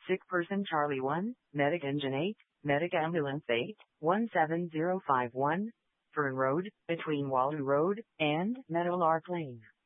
Sick person Charlie 1, Medic Engine 8, Medic Ambulance 8, 17051, Fern Road, between Waldo Road and Meadowlark Lane.